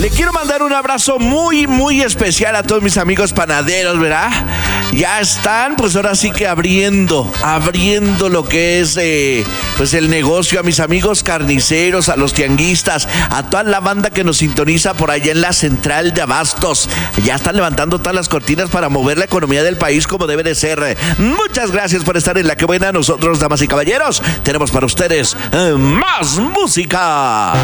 Le quiero mandar un abrazo muy, muy especial a todos mis amigos panaderos, ¿verdad? Ya están, pues ahora sí que abriendo lo que es, pues el negocio, a mis amigos carniceros, a los tianguistas, a toda la banda que nos sintoniza por allá en la central de abastos. Ya están levantando todas las cortinas para mover la economía del país como debe de ser. Muchas gracias por estar en La Que Buena. Nosotros, damas y caballeros, tenemos para ustedes más música.